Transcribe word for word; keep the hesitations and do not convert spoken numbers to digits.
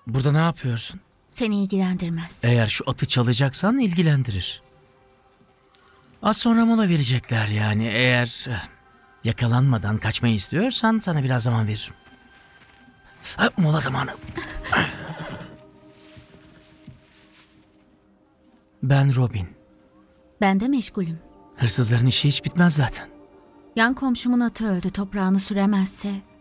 Burada ne yapıyorsun? Seni ilgilendirmez. Eğer şu atı çalacaksan ilgilendirir. Az sonra mola verecekler yani. Eğer eh, yakalanmadan kaçmayı istiyorsan sana biraz zaman veririm. Ha, mola zamanı. Ben Robin. Ben de meşgulüm. Hırsızların işi hiç bitmez zaten. Yan komşumun atı öldü. Toprağını süremezse